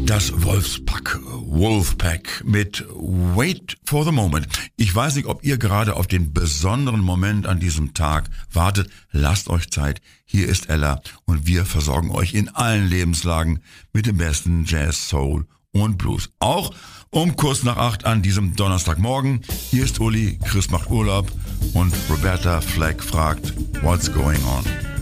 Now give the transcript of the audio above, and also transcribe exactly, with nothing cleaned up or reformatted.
Das Wolfspack, Wolfpack mit Wait for the Moment. Ich weiß nicht, ob ihr gerade auf den besonderen Moment an diesem Tag wartet. Lasst euch Zeit. Hier ist Ella und wir versorgen euch in allen Lebenslagen mit dem besten Jazz, Soul und Blues. Auch um kurz nach acht an diesem Donnerstagmorgen. Hier ist Uli, Chris macht Urlaub und Roberta Fleck fragt, what's going on?